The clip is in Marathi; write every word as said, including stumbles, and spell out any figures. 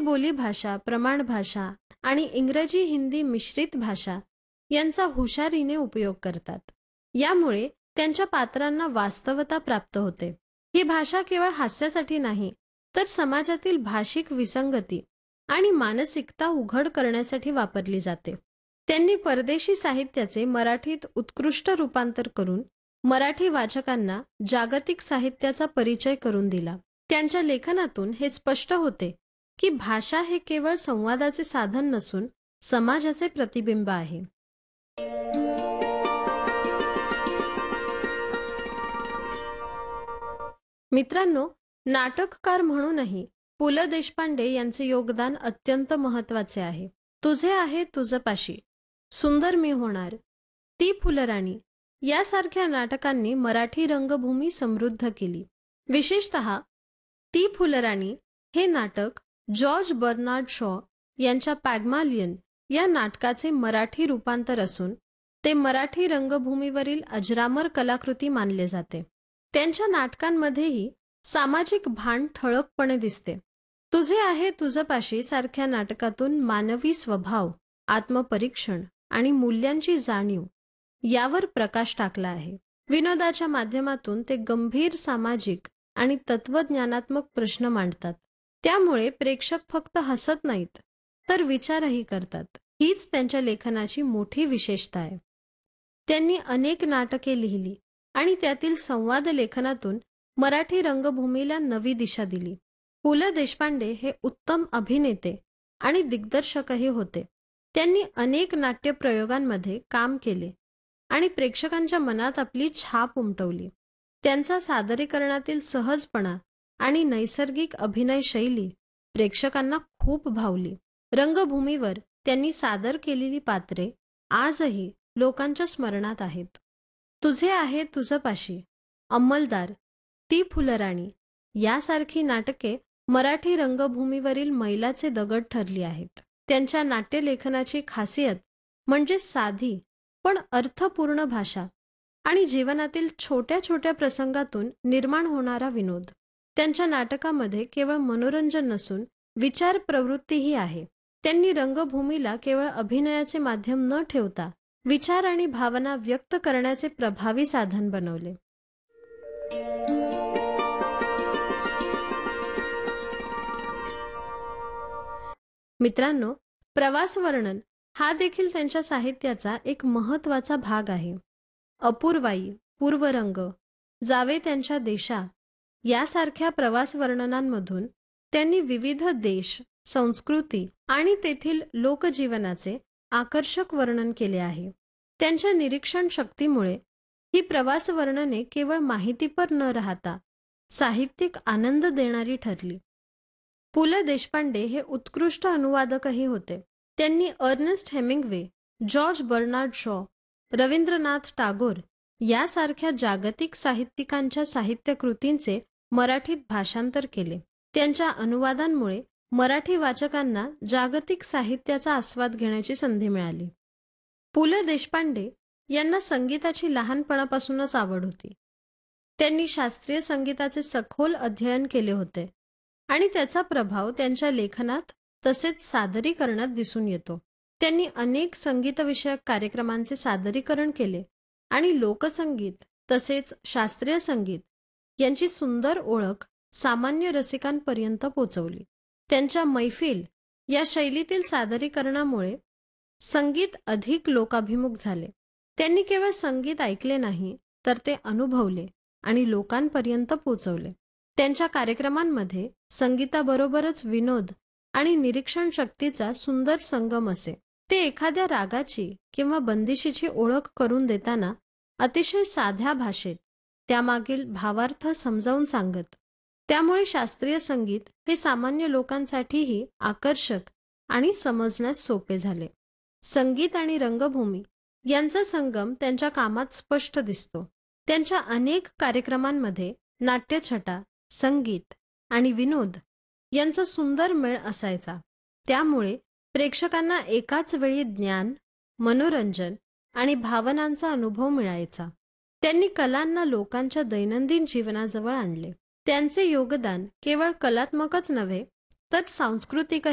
बोलीभाषा, प्रमाण भाषा आणि इंग्रजी हिंदी मिश्रित भाषा यांचा हुशारीने उपयोग करतात. यामुळे त्यांच्या पात्रांना वास्तवता प्राप्त होते. ही भाषा केवळ हास्यासाठी नाही, तर समाजातील भाषिक विसंगती आणि मानसिकता उघड करण्यासाठी वापरली जाते. त्यांनी परदेशी साहित्याचे मराठीत उत्कृष्ट रूपांतर करून मराठी वाचकांना जागतिक साहित्याचा परिचय करून दिला. त्यांच्या लेखनातून हे स्पष्ट होते की भाषा हे केवळ संवादाचे साधन नसून समाजाचे प्रतिबिंब आहे. मित्रांनो, नाटककार म्हणूनही पु ल देशपांडे यांचे योगदान अत्यंत महत्त्वाचे आहे. तुझे आहे तुझपाशी, सुंदर मी होणार, ती फुलराणी यासारख्या नाटकांनी मराठी रंगभूमी समृद्ध केली. विशेषतः ती फुलराणी हे नाटक जॉर्ज बर्नार्ड शॉ यांच्या पॅग्मालियन या नाटकाचे मराठी रूपांतर असून ते मराठी रंगभूमीवरील अजरामर कलाकृती मानले जाते. त्यांच्या नाटकांमध्येही सामाजिक भान ठळकपणे दिसते. तुझे आहे तुझपाशी सारख्या नाटकातून मानवी स्वभाव, आत्मपरीक्षण आणि मूल्यांची जाणीव यावर प्रकाश टाकला आहे. विनोदाच्या माध्यमातून ते गंभीर सामाजिक आणि तत्वज्ञानात्मक प्रश्न मांडतात. त्यामुळे प्रेक्षक फक्त हसत नाहीत, तर विचारही करतात. हीच त्यांच्या लेखनाची मोठी विशेषता आहे. त्यांनी अनेक नाटके लिहिली आणि त्यातील संवाद लेखनातून मराठी रंगभूमीला नवी दिशा दिली. पु ल देशपांडे हे उत्तम अभिनेते आणि दिग्दर्शकही होते. त्यांनी अनेक नाट्यप्रयोगांमध्ये काम केले आणि प्रेक्षकांच्या मनात आपली छाप उमटवली. त्यांचा सादरीकरणातील सहजपणा आणि नैसर्गिक अभिनय शैली प्रेक्षकांना खूप भावली. रंगभूमीवर त्यांनी सादर केलेली पात्रे आजही लोकांच्या स्मरणात आहेत. तुझे आहे तुझपाशी, अंमलदार, ती फुलराणी यासारखी नाटके मराठी रंगभूमीवरील मैलाचे दगड ठरली आहेत. त्यांच्या नाट्यलेखनाची खासियत म्हणजे साधी पण अर्थपूर्ण भाषा आणि जीवनातील छोट्या छोट्या प्रसंगातून निर्माण होणारा विनोद. त्यांच्या नाटकामध्ये केवळ मनोरंजन नसून विचार प्रवृत्तीही आहे. त्यांनी रंगभूमीला केवळ अभिनयाचे माध्यम न ठेवता विचार आणि भावना व्यक्त करण्याचे प्रभावी साधन बनवले. मित्रांनो, प्रवास वर्णन हा देखील त्यांच्या साहित्याचा एक महत्त्वाचा भाग आहे. अपूर्वाई, पूर्वरंग, जावे त्यांच्या देशा यासारख्या प्रवास वर्णनांमधून त्यांनी विविध देश, संस्कृती आणि तेथील लोकजीवनाचे आकर्षक वर्णन केले आहे. त्यांच्या निरीक्षण शक्तीमुळे ही प्रवास वर्णने केवळ माहितीपर न राहता साहित्यिक आनंद देणारी ठरली. पु ल देशपांडे हे उत्कृष्ट अनुवादकही होते. त्यांनी Ernest Hemingway, George Bernard Shaw, Rabindranath Tagore यासारख्या जागतिक साहित्यिकांच्या साहित्यकृतींचे मराठीत भाषांतर केले. त्यांच्या अनुवादांमुळे मराठी वाचकांना जागतिक साहित्याचा आस्वाद घेण्याची संधी मिळाली. पु ल देशपांडे यांना संगीताची लहानपणापासूनच आवड होती. त्यांनी शास्त्रीय संगीताचे सखोल अध्ययन केले होते आणि त्याचा प्रभाव त्यांच्या लेखनात तसेच सादरीकरणात दिसून येतो. त्यांनी अनेक संगीतविषयक कार्यक्रमांचे सादरीकरण केले आणि लोकसंगीत तसेच शास्त्रीय संगीत यांची सुंदर ओळख सामान्य रसिकांपर्यंत पोचवली. त्यांच्या मैफिल या शैलीतील सादरीकरणामुळे संगीत अधिक लोकाभिमुख झाले. त्यांनी केवळ संगीत ऐकले नाही, तर ते अनुभवले आणि लोकांपर्यंत पोचवले. त्यांच्या कार्यक्रमांमध्ये संगीताबरोबरच विनोद आणि निरीक्षण शक्तीचा सुंदर संगम असे. ते एखाद्या रागाची किंवा बंदिशीची ओळख करून देताना अतिशय साध्या भाषेत त्यामागील भावार्थ समजावून सांगत. त्यामुळे शास्त्रीय संगीत हे सामान्य लोकांसाठीही आकर्षक आणि समजण्यास सोपे झाले. संगीत आणि रंगभूमी यांचा संगम त्यांच्या कामात स्पष्ट दिसतो. त्यांच्या अनेक कार्यक्रमांमध्ये नाट्यछटा, संगीत आणि विनोद यांचा सुंदर मेळ असायचा. त्यामुळे प्रेक्षकांना एकाच वेळी ज्ञान, मनोरंजन आणि भावनांचा अनुभव मिळायचा. त्यांनी कलांना लोकांच्या दैनंदिन जीवनाजवळ आणले. त्यांचे योगदान केवळ कलात्मकच नव्हे, तर सांस्कृतिकही